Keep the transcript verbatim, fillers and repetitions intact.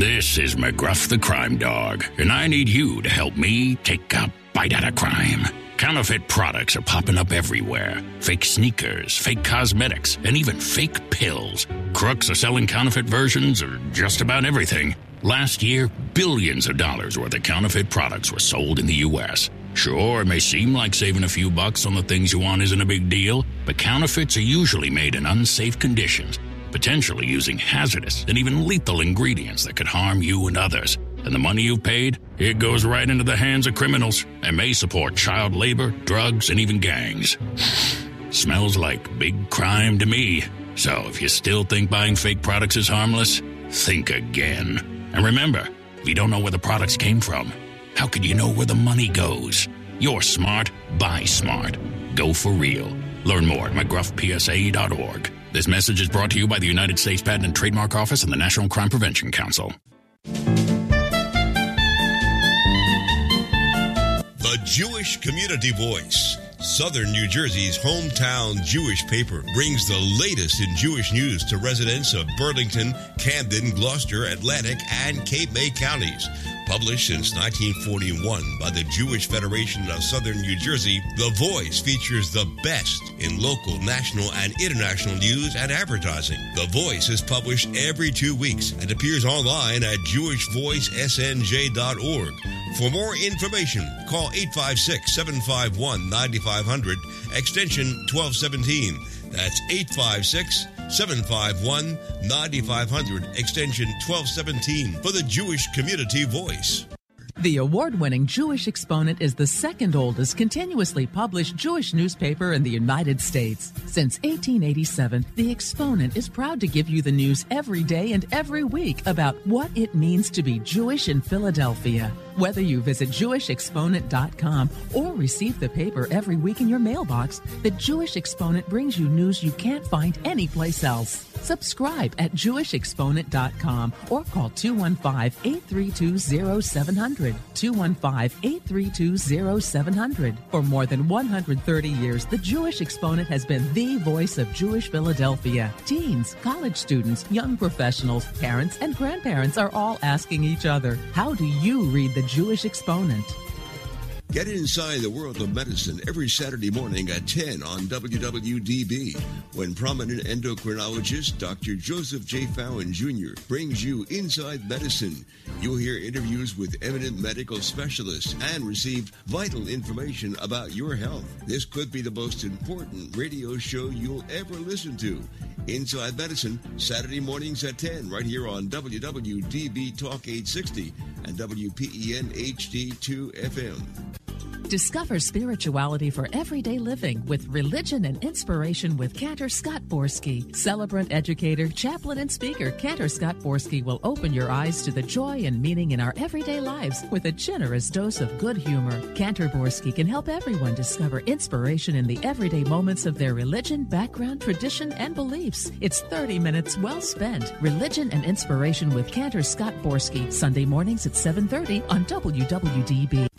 This is McGruff the Crime Dog, and I need you to help me take a bite out of crime. Counterfeit products are popping up everywhere. Fake sneakers, fake cosmetics, and even fake pills. Crooks are selling counterfeit versions of just about everything. Last year, billions of dollars worth of counterfeit products were sold in the U S Sure, it may seem like saving a few bucks on the things you want isn't a big deal, but counterfeits are usually made in unsafe conditions, potentially using hazardous and even lethal ingredients that could harm you and others. And the money you've paid, it goes right into the hands of criminals and may support child labor, drugs, and even gangs. Smells like big crime to me. So if you still think buying fake products is harmless, think again. And remember, if you don't know where the products came from, how could you know where the money goes? You're smart, buy smart. Go for real. Learn more at McGruff P S A dot org. This message is brought to you by the United States Patent and Trademark Office and the National Crime Prevention Council. The Jewish Community Voice, Southern New Jersey's hometown Jewish paper, brings the latest in Jewish news to residents of Burlington, Camden, Gloucester, Atlantic, and Cape May counties. Published since nineteen forty-one by the Jewish Federation of Southern New Jersey, The Voice features the best in local, national, and international news and advertising. The Voice is published every two weeks and appears online at jewish voice s n j dot org. For more information, call eight five six, seven five one, nine five zero zero, extension twelve seventeen. That's eight five six, seven five one, nine five zero zero, extension twelve seventeen for the Jewish Community Voice. The award-winning Jewish Exponent is the second oldest continuously published Jewish newspaper in the United States. Since eighteen eighty-seven, the Exponent is proud to give you the news every day and every week about what it means to be Jewish in Philadelphia. Whether you visit jewish exponent dot com or receive the paper every week in your mailbox, the Jewish Exponent brings you news you can't find anyplace else. Subscribe at jewish exponent dot com or call two one five, eight three two, zero seven zero zero, two one five, eight three two, zero seven zero zero. For more than one hundred thirty years, the Jewish Exponent has been the voice of Jewish Philadelphia. Teens, college students, young professionals, parents, and grandparents are all asking each other, how do you read the Jewish Exponent? Get inside the world of medicine every Saturday morning at ten on W W D B when prominent endocrinologist Doctor Joseph J. Fallon Junior brings you Inside Medicine. You'll hear interviews with eminent medical specialists and receive vital information about your health. This could be the most important radio show you'll ever listen to. Inside Medicine, Saturday mornings at ten, right here on W W D B Talk eight sixty and W P E N H D two F M. Discover spirituality for everyday living with Religion and Inspiration with Cantor Scott Borski. Celebrant educator, chaplain, and speaker Cantor Scott Borski will open your eyes to the joy and meaning in our everyday lives with a generous dose of good humor. Cantor Borski can help everyone discover inspiration in the everyday moments of their religion, background, tradition, and beliefs. It's thirty minutes well spent. Religion and Inspiration with Cantor Scott Borski, Sunday mornings at seven thirty on W W D B.